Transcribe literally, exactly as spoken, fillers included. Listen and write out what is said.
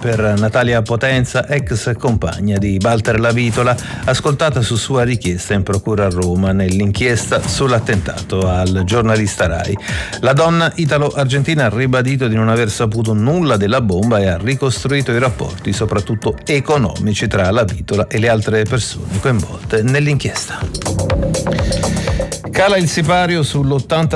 per Natalia Potenza, ex compagna di Walter Lavitola, ascoltata su sua richiesta in procura a Roma nell'inchiesta sull'attentato al giornalista Rai. La donna italo-argentina ha ribadito di non aver saputo nulla della bomba e ha ricostruito i rapporti, soprattutto economici, tra Lavitola e le altre persone coinvolte nell'inchiesta. Cala il sipario sull'ottanta